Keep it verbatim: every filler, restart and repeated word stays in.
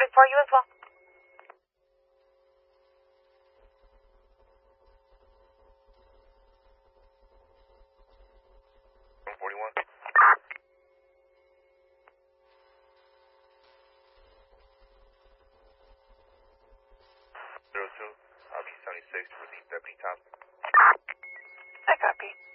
for you as well. one forty-one. zero two, I'll be seventy-six, relief Deputy Thompson. I copy.